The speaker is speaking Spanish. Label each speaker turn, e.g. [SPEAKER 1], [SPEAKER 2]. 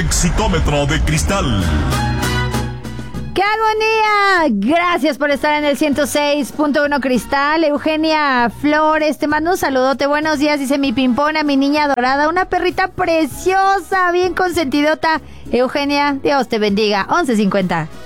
[SPEAKER 1] Exitómetro de cristal.
[SPEAKER 2] ¡Qué agonía! Gracias por estar en el 106.1 Cristal. Eugenia Flores, te mando un saludote. Buenos días, dice mi pimpona, mi niña dorada. Una perrita preciosa, bien consentidota. Eugenia, Dios te bendiga. 11:50.